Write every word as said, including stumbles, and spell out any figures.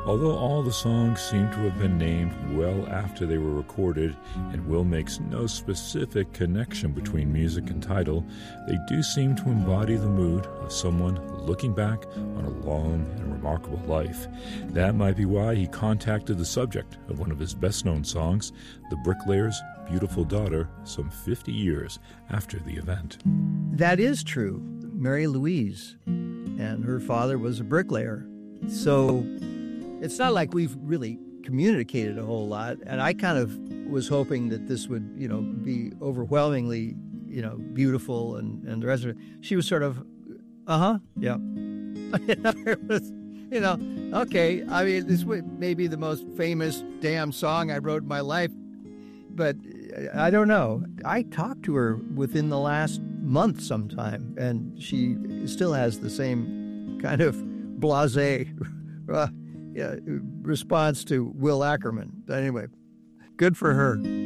Although all the songs seem to have been named well after they were recorded, and Will makes no specific connection between music and title, they do seem to embody the mood of someone looking back on a long and remarkable life. That might be why he contacted the subject of one of his best-known songs, The Bricklayer's Beautiful Daughter, some fifty years after the event. That is true. Mary Louise, and her father was a bricklayer. So it's not like we've really communicated a whole lot, and I kind of was hoping that this would, you know, be overwhelmingly, you know, beautiful and, and the rest of it. She was sort of, uh-huh, yeah. It was, you know, okay, I mean, this may be the most famous damn song I wrote in my life, but I don't know. I talked to her within the last month sometime, and she still has the same kind of blasé uh, yeah, response to Will Ackerman. Anyway, good for her.